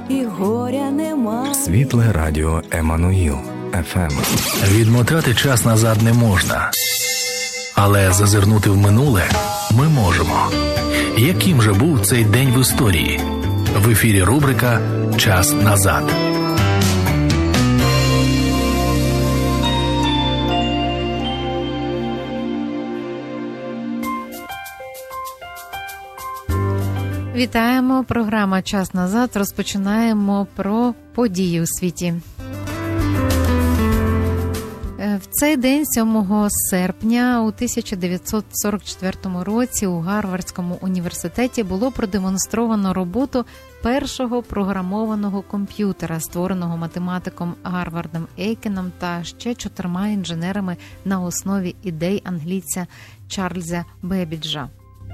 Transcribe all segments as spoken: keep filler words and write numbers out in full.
і горя нема. Світле радіо Еммануїл еф ем. Відмотати час назад не можна, але зазирнути в минуле ми можемо. Яким же був цей день в історії? В ефірі рубрика «Час назад». Вітаємо. Програма «Час назад». Розпочинаємо про події у світі. В цей день, сьомого серпня у тисяча дев'ятсот сорок четвертому році у Гарвардському університеті було продемонстровано роботу першого програмованого комп'ютера, створеного математиком Гарвардом Ейкеном та ще чотирма інженерами на основі ідей англійця Чарльза Бебіджа.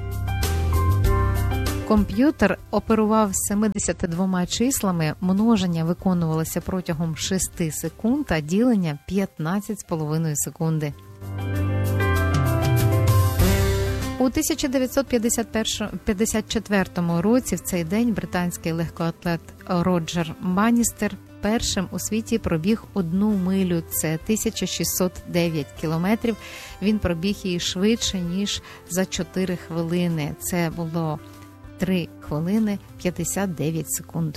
Комп'ютер оперував семидесятьма двома числами, множення виконувалося протягом шести секунд, а ділення – п'ятнадцять з половиною секунди. У тисяча дев'ятсот п'ятдесят четвертому році в цей день британський легкоатлет Роджер Банністер першим у світі пробіг одну милю, це тисяча шістсот дев'ять кілометрів. Він пробіг її швидше, ніж за чотири хвилини. Це було три хвилини п'ятдесят дев'ять секунд.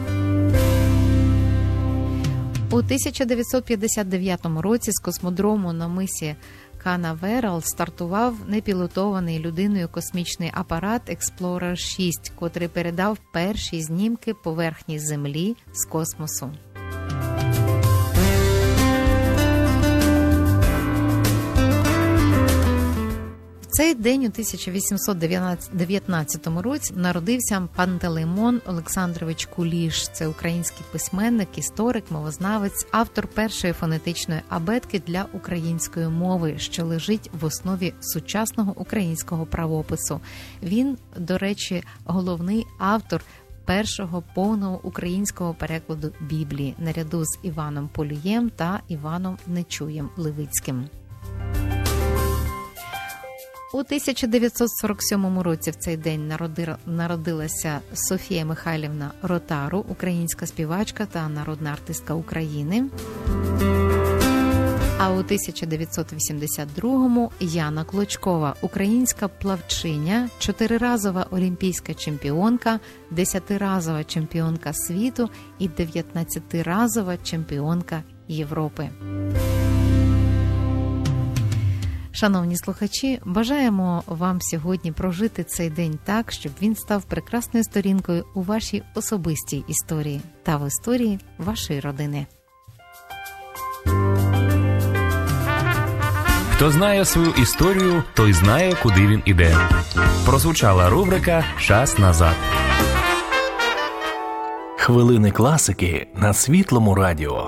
У тисяча дев'ятсот п'ятдесят дев'ятому році з космодрому на мисі Канаверал стартував непілотований людиною космічний апарат Експлорер шість, котрий передав перші знімки поверхні Землі з космосу. В цей день у тисяча вісімсот дев'ятнадцятому році народився Пантелеймон Олександрович Куліш. Це український письменник, історик, мовознавець, автор першої фонетичної абетки для української мови, що лежить в основі сучасного українського правопису. Він, до речі, головний автор першого повного українського перекладу Біблії, наряду з Іваном Полієм та Іваном Нечуєм Левицьким. У тисяча дев'ятсот сорок сьомому році в цей день народилася Софія Михайлівна Ротару, українська співачка та народна артистка України. А у тисяча дев'ятсот вісімдесят другому Яна Клочкова, українська плавчиня, чотириразова олімпійська чемпіонка, десятиразова чемпіонка світу і дев'ятнадцятиразова чемпіонка Європи. Шановні слухачі, бажаємо вам сьогодні прожити цей день так, щоб він став прекрасною сторінкою у вашій особистій історії та в історії вашої родини. Хто знає свою історію, той знає, куди він іде. Прозвучала рубрика «Час назад». Хвилини класики на Світлому радіо.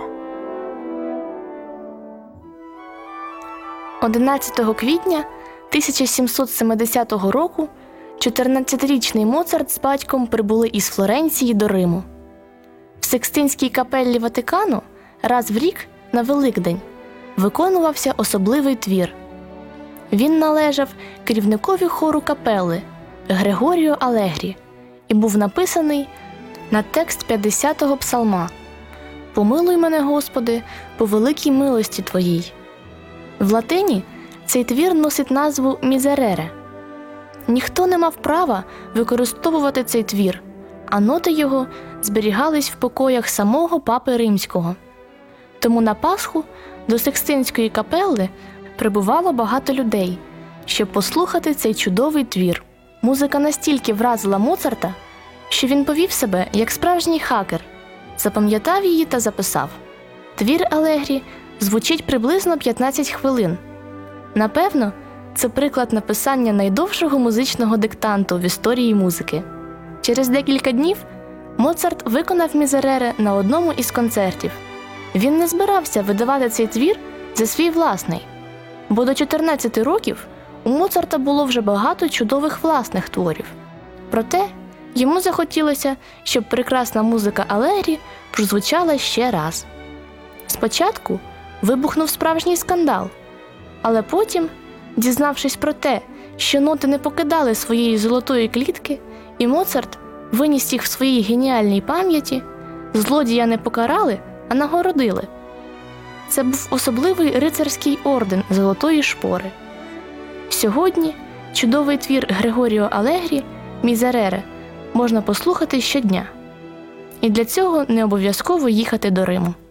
одинадцятого квітня тисяча сімсот сімдесятого року чотирнадцятирічний Моцарт з батьком прибули із Флоренції до Риму. В Секстинській капеллі Ватикану раз в рік на Великдень виконувався особливий твір. Він належав керівникові хору капели Грегоріо Алегрі і був написаний на текст п'ятдесятого псалма «Помилуй мене, Господи, по великій милості Твоїй». В латині цей твір носить назву «Мізерере». Ніхто не мав права використовувати цей твір, а ноти його зберігались в покоях самого Папи Римського. Тому на Пасху до Секстинської капелли прибувало багато людей, щоб послухати цей чудовий твір. Музика настільки вразила Моцарта, що він повів себе як справжній хакер, запам'ятав її та записав. Твір Алегрі звучить приблизно п'ятнадцять хвилин. Напевно, це приклад написання найдовшого музичного диктанту в історії музики. Через декілька днів Моцарт виконав «Мізерере» на одному із концертів. Він не збирався видавати цей твір за свій власний, бо до чотирнадцяти років у Моцарта було вже багато чудових власних творів. Проте йому захотілося, щоб прекрасна музика Алегрі прозвучала ще раз. Спочатку вибухнув справжній скандал, але потім, дізнавшись про те, що ноти не покидали своєї золотої клітки, і Моцарт виніс їх в своїй геніальній пам'яті, Злодія не покарали, а нагородили. Це був особливий рицарський орден Золотої Шпори. Сьогодні чудовий твір Грегоріо Алегрі «Мізерере» можна послухати щодня. І для цього не обов'язково їхати до Риму.